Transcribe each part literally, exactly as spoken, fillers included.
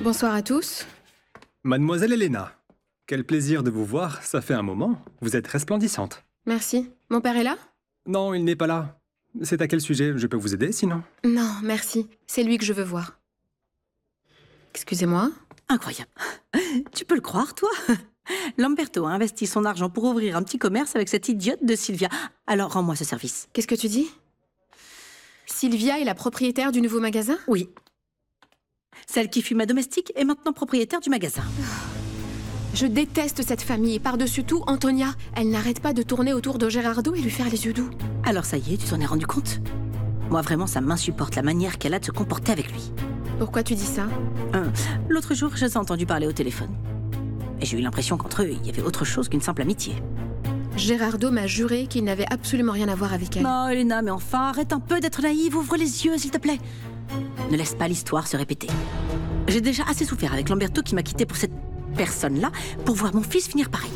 Bonsoir à tous. Mademoiselle Elena, quel plaisir de vous voir, ça fait un moment. Vous êtes resplendissante. Merci. Mon père est là? Non, il n'est pas là. C'est à quel sujet? Je peux vous aider, sinon? Non, merci. C'est lui que je veux voir. Excusez-moi. Incroyable. Tu peux le croire, toi? Lamberto a investi son argent pour ouvrir un petit commerce avec cette idiote de Sylvia. Alors, rends-moi ce service. Qu'est-ce que tu dis? Sylvia est la propriétaire du nouveau magasin? Oui. Celle qui fut ma domestique est maintenant propriétaire du magasin. Je déteste cette famille et par-dessus tout, Antonia. Elle n'arrête pas de tourner autour de Gerardo et lui faire les yeux doux. Alors ça y est, tu t'en es rendu compte? Moi, vraiment, ça m'insupporte la manière qu'elle a de se comporter avec lui. Pourquoi tu dis ça? Euh, L'autre jour, je les ai entendus parler au téléphone. Et j'ai eu l'impression qu'entre eux, il y avait autre chose qu'une simple amitié. Gerardo m'a juré qu'il n'avait absolument rien à voir avec elle. Non, Elena, mais enfin, arrête un peu d'être naïve, ouvre les yeux, s'il te plaît. Ne laisse pas l'histoire se répéter. J'ai déjà assez souffert avec Lamberto qui m'a quitté pour cette personne-là, pour voir mon fils finir pareil.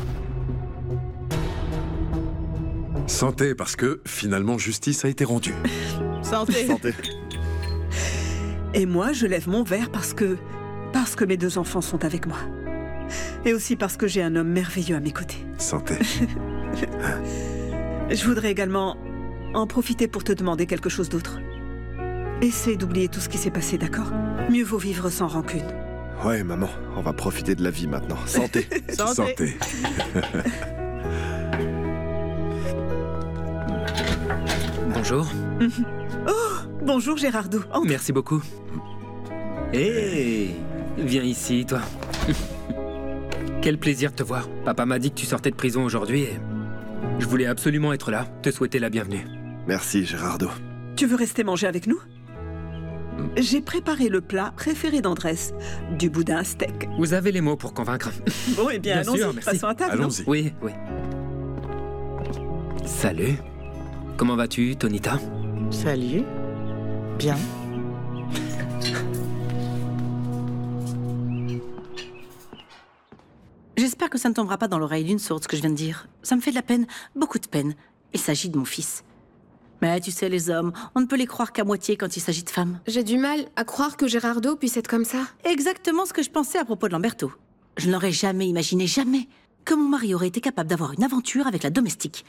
Santé, parce que finalement justice a été rendue. Santé. Santé. Et moi, je lève mon verre parce que... parce que mes deux enfants sont avec moi. Et aussi parce que j'ai un homme merveilleux à mes côtés. Santé. Je voudrais également en profiter pour te demander quelque chose d'autre. Essaie d'oublier tout ce qui s'est passé, d'accord? Mieux vaut vivre sans rancune. Ouais, maman, on va profiter de la vie maintenant. Santé. Santé. Santé. Bonjour. Bonjour Gérardo. Entre. Merci beaucoup. Hé, viens ici, toi. Quel plaisir de te voir. Papa m'a dit que tu sortais de prison aujourd'hui et je voulais absolument être là, te souhaiter la bienvenue. Merci, Gérardo. Tu veux rester manger avec nous? J'ai préparé le plat préféré d'Andrés, du boudin steak. Vous avez les mots pour convaincre. Bon, eh bien, Bien allons-y, sûr, merci. passons à table. non Allons-y. Oui, oui. Salut. Comment vas-tu, Tonita? Salut. Bien. J'espère que ça ne tombera pas dans l'oreille d'une sourde, ce que je viens de dire. Ça me fait de la peine, beaucoup de peine. Il s'agit de mon fils. Mais tu sais, les hommes, on ne peut les croire qu'à moitié quand il s'agit de femmes. J'ai du mal à croire que Gerardo puisse être comme ça. Exactement ce que je pensais à propos de Lamberto. Je n'aurais jamais imaginé, jamais, que mon mari aurait été capable d'avoir une aventure avec la domestique.